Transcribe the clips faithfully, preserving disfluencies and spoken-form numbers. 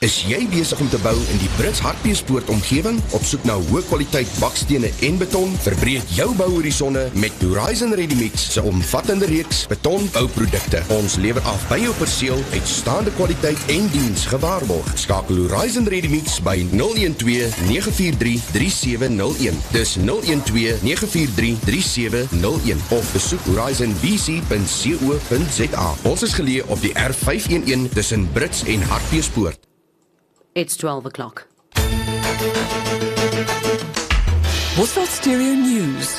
Is jy besig om te bou in die Brits Hartbeespoort omgewing? Op soek na hoë kwaliteit bakstene en beton? Verbreek jou bouhorisonne met Horizon Ready-Mix se omvattende reeks betonbouprodukte. Ons lewer af by jou perseel, uitstaande kwaliteit en diens gewaarborg. Skakel Horizon Ready-Mix by nul een twee nege vier drie drie sewe nul een. Dis nul een twee nege vier drie drie sewe nul een of besoek horizon b c punt co punt z a. Ons is geleë op die R vyf een een tussen Brits en Hartbeespoort. It's twelve o'clock. Bosveld Stereo News.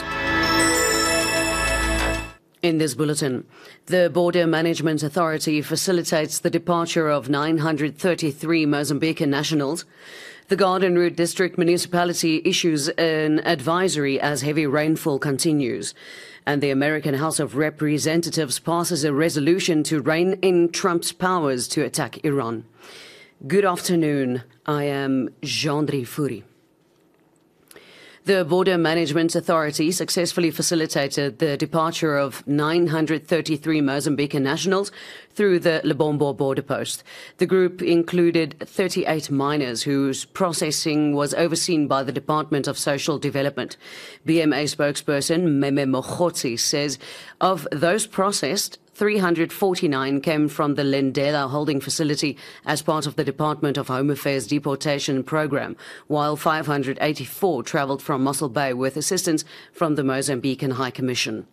In this bulletin, the Border Management Authority facilitates the departure of nine hundred thirty-three Mozambican nationals. The Garden Route District Municipality issues an advisory as heavy rainfall continues. And the American House of Representatives passes a resolution to rein in Trump's powers to attack Iran. Good afternoon. I am Jean-Dri Fourie. The Border Management Authority successfully facilitated the departure of nine hundred thirty-three Mozambican nationals through the Lebombo border post. The group included thirty-eight minors whose processing was overseen by the Department of Social Development. B M A spokesperson Meme Mogotsi says of those processed, three hundred forty-nine came from the Lendela holding facility as part of the Department of Home Affairs deportation program, while five hundred eighty-four travelled from Mossel Bay with assistance from the Mozambican High Commission.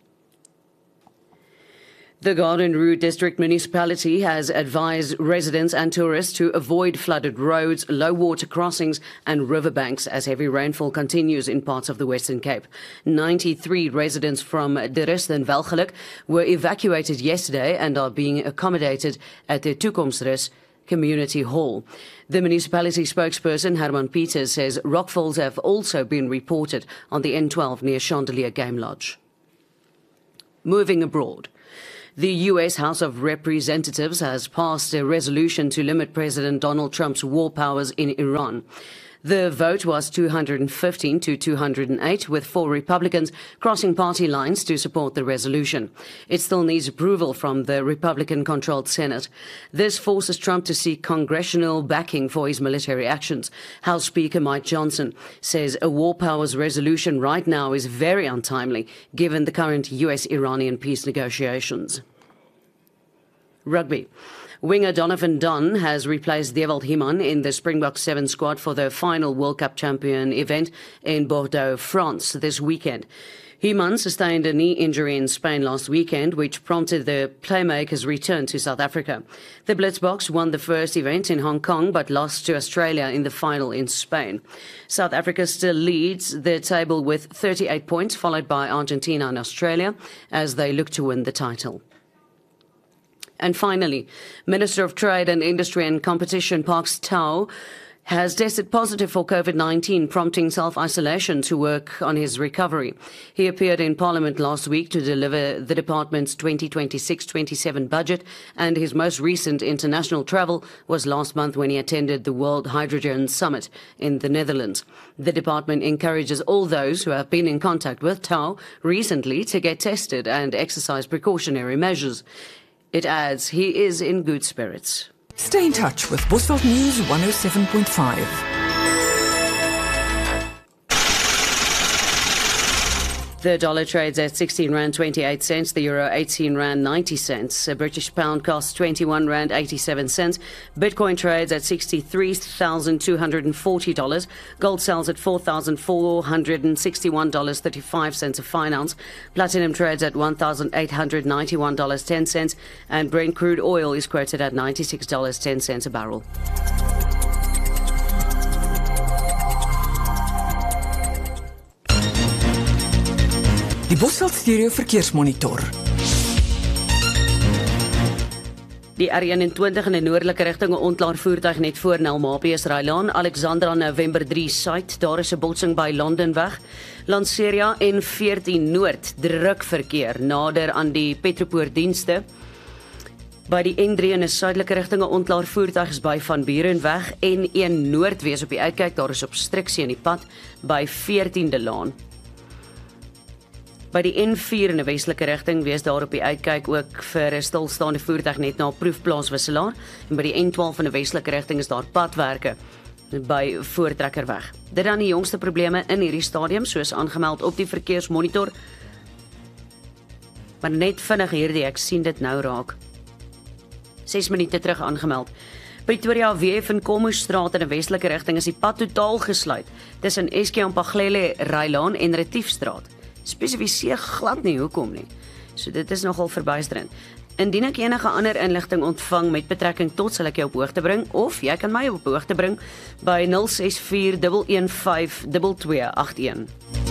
The Garden Route District Municipality has advised residents and tourists to avoid flooded roads, low water crossings and riverbanks as heavy rainfall continues in parts of the Western Cape. ninety-three residents from De Rust and Welgeluk were evacuated yesterday and are being accommodated at the Toekomsrus Community Hall. The municipality spokesperson Herman Peters says rockfalls have also been reported on the N twelve near Chandelier Game Lodge. Moving abroad. The U S House of Representatives has passed a resolution to limit President Donald Trump's war powers in Iran. The vote was two hundred fifteen to two hundred eight, with four Republicans crossing party lines to support the resolution. It still needs approval from the Republican-controlled Senate. This forces Trump to seek congressional backing for his military actions. House Speaker Mike Johnson says a war powers resolution right now is very untimely, given the current U S-Iranian peace negotiations. Rugby. Winger Donovan Dunn has replaced Dewald Heeman in the Springboks seven squad for the final World Cup champion event in Bordeaux, France this weekend. Heeman sustained a knee injury in Spain last weekend, which prompted the playmaker's return to South Africa. The Blitzboks won the first event in Hong Kong but lost to Australia in the final in Spain. South Africa still leads the table with thirty-eight points, followed by Argentina and Australia, as they look to win the title. And finally, Minister of Trade and Industry and Competition Parks Tau has tested positive for COVID nineteen, prompting self-isolation to work on his recovery. He appeared in Parliament last week to deliver the department's twenty twenty-six twenty-seven budget, and his most recent international travel was last month when he attended the World Hydrogen Summit in the Netherlands. The department encourages all those who have been in contact with Tau recently to get tested and exercise precautionary measures. It adds he is in good spirits. Stay in touch with Bosveld News one oh seven point five. The dollar trades at sixteen rand twenty-eight cents, the euro eighteen rand ninety cents. A British pound costs twenty-one rand eighty-seven cents. Bitcoin trades at sixty-three thousand two hundred forty dollars. Gold sells at four thousand four hundred sixty-one dollars and thirty-five cents a fine ounce. Platinum trades at one thousand eight hundred ninety-one dollars and ten cents. And Brent crude oil is quoted at ninety-six dollars and ten cents a barrel. Die Bosveld Stereo Verkeersmonitor. Die R eenentwintig in 'n noordelike rigting 'n ontlaar voertuig net voor Nelmapius Rylaan, Alexandra November drie Suid, daar is 'n botsing by Londenweg. Lanseria N veertien Noord, druk verkeer nader aan die Petropoort dienste. By die N drie in 'n suidelike rigting 'n ontlaar voertuig is by Van Burenweg. N een Noord, wees op die uitkyk, daar is obstruksie in die pad by veertiende Laan. By die N vier in die westelike rigting wees daar op die uitkyk ook vir 'n stilstaande voertuig net na 'n proefplaaswisselaar en by die N twaalf in die westelike rigting is daar padwerke by Voortrekkerweg. Dit dan die jongste probleme in hierdie stadium soos aangemeld op die verkeersmonitor. Maar net vinnig hierdie, ek sien dit nou raak. ses minute terug aangemeld. Pretoria W F en Kommoestraat in 'n westelike rigting is die pad totaal gesluit tussen S K Mpaglele Rylaan en Retiefstraat. Spesifiseer glad nie hoekom nie. So dit is nogal verbuisterend. Indien ek enige ander inligting ontvang met betrekking tot, sal ek jou op hoogte bring of jy kan my op hoogte bring by nul ses vier een een vyf twee twee agt een.